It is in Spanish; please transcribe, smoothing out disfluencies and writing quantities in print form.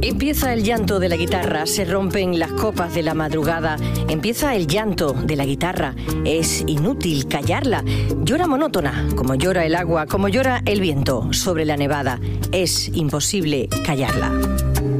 Empieza el llanto de la guitarra, se rompen las copas de la madrugada. Empieza el llanto de la guitarra, es inútil callarla. Llora monótona, como llora el agua, como llora el viento sobre la nevada. Es imposible callarla.